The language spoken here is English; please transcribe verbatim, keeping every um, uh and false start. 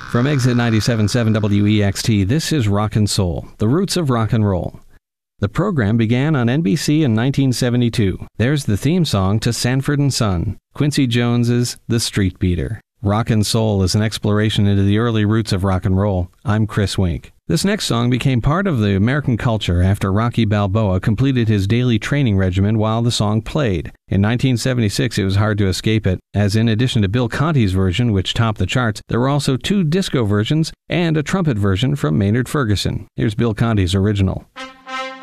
From Exit ninety-seven point seven W E X T, this is Rockin' Soul, the roots of rock and roll. The program began on N B C in nineteen seventy-two. There's the theme song to Sanford and Son, Quincy Jones's The Street Beater. Rockin' Soul is an exploration into the early roots of rock and roll. I'm Chris Wink. This next song became part of the American culture after Rocky Balboa completed his daily training regimen while the song played. In nineteen seventy-six, it was hard to escape it, as in addition to Bill Conti's version, which topped the charts, there were also two disco versions and a trumpet version from Maynard Ferguson. Here's Bill Conti's original.